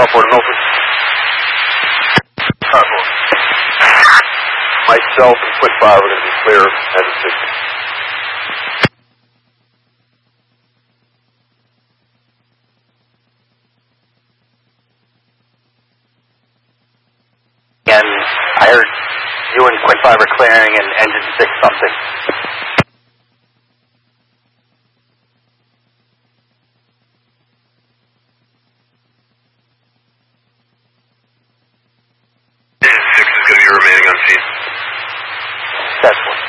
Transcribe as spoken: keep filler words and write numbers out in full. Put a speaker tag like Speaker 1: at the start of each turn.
Speaker 1: Starboard and open. Starboard. Myself and Quick Fire are going to be clear as a signal.
Speaker 2: And I heard you and Quick Fire were clearing and engine six something.
Speaker 1: Engine six is going to be remaining on scene.
Speaker 2: That's one.